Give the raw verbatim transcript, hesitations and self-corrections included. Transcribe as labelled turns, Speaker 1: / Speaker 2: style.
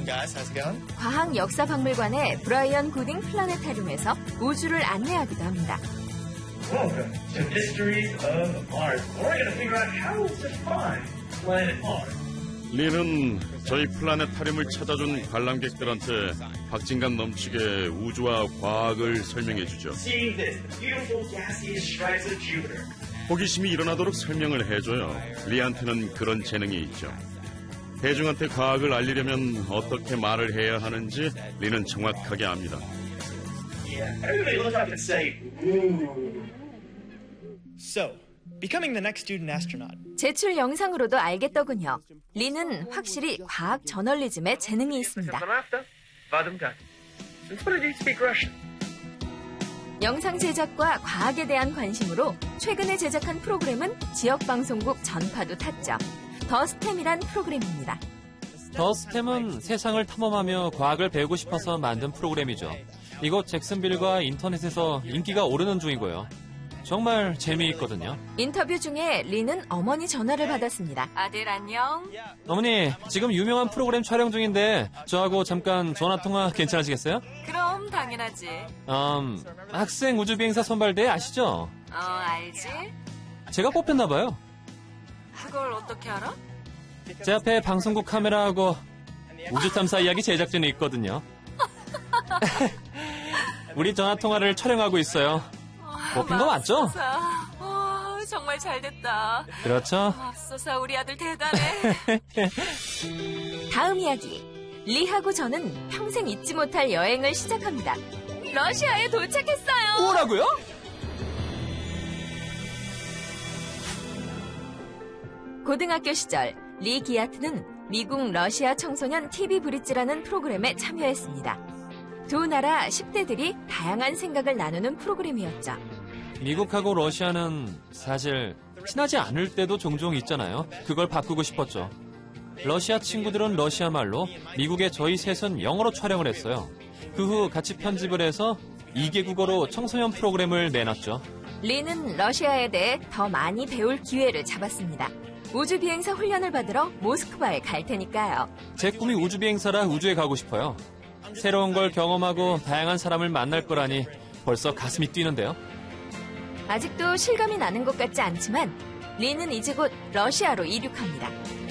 Speaker 1: Guys, how's it going?
Speaker 2: 과학역사박물관의 브라이언 구딩 플라네타리움에서 우주를 안내하기도 합니다.
Speaker 3: Welcome to Mysteries of Mars. We're going to figure out how to find planet Mars.
Speaker 4: 리는 저희 플라네타리움을 찾아준 관람객들한테 박진감 넘치게 우주와 과학을 설명해 주죠.
Speaker 3: Seeing this, the beautiful gaseous stripes of Jupiter.
Speaker 4: 호기심이 일어나도록 설명을 해줘요. 리한테는 그런 재능이 있죠. 대중한테 과학을 알리려면 어떻게 말을 해야 하는지 리는 정확하게 압니다.
Speaker 3: Yeah, everybody look up and say, ooh.
Speaker 1: So, becoming the next student astronaut.
Speaker 2: 제출 영상으로도 알겠더군요. 리는 확실히 과학 저널리즘에 재능이 있습니다. 영상 제작과 과학에 대한 관심으로 최근에 제작한 프로그램은 지역방송국 전파도 탔죠. 더 스템이란 프로그램입니다.
Speaker 5: 더 스템은 세상을 탐험하며 과학을 배우고 싶어서 만든 프로그램이죠. 이곳 잭슨빌과 인터넷에서 인기가 오르는 중이고요. 정말 재미있거든요.
Speaker 2: 인터뷰 중에 리는 어머니 전화를 받았습니다. 아들 안녕.
Speaker 5: 어머니, 지금 유명한 프로그램 촬영 중인데 저하고 잠깐 전화통화 괜찮으시겠어요?
Speaker 2: 그럼 당연하지.
Speaker 5: 음, 학생 우주비행사 선발대회 아시죠?
Speaker 2: 어, 알지.
Speaker 5: 제가 뽑혔나 봐요.
Speaker 2: 그걸 어떻게 알아?
Speaker 5: 제 앞에 방송국 카메라하고 우주탐사 이야기 제작진이 있거든요. 우리 전화통화를 촬영하고 있어요. 뽑힌 거 맞죠?
Speaker 2: 와, 정말 잘됐다.
Speaker 5: 그렇죠?
Speaker 2: 맙소사, 우리 아들 대단해. 다음 이야기. 리하고 저는 평생 잊지 못할 여행을 시작합니다. 러시아에 도착했어요.
Speaker 5: 뭐라고요?
Speaker 2: 고등학교 시절 리 기아트는 미국 러시아 청소년 티비 브릿지라는 프로그램에 참여했습니다. 두 나라 십 대들이 다양한 생각을 나누는 프로그램이었죠.
Speaker 5: 미국하고 러시아는 사실 친하지 않을 때도 종종 있잖아요. 그걸 바꾸고 싶었죠. 러시아 친구들은 러시아 말로, 미국의 저희 셋은 영어로 촬영을 했어요. 그 후 같이 편집을 해서 이 개국어로 청소년 프로그램을 내놨죠.
Speaker 2: 리는 러시아에 대해 더 많이 배울 기회를 잡았습니다. 우주비행사 훈련을 받으러 모스크바에 갈 테니까요.
Speaker 5: 제 꿈이 우주비행사라 우주에 가고 싶어요. 새로운 걸 경험하고 다양한 사람을 만날 거라니 벌써 가슴이 뛰는데요.
Speaker 2: 아직도 실감이 나는 것 같지 않지만 리는 이제 곧 러시아로 이륙합니다.